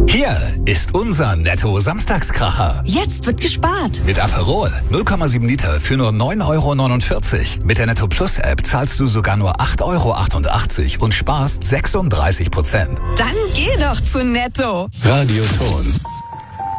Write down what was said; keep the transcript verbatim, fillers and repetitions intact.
Hier ist unser Netto-Samstagskracher. Jetzt wird gespart. Mit Aperol null Komma sieben Liter für nur neun Euro neunundvierzig. Mit der Netto Plus App zahlst du sogar nur acht Euro achtundachtzig und sparst sechsunddreißig Prozent. Dann geh doch zu Netto. Radioton.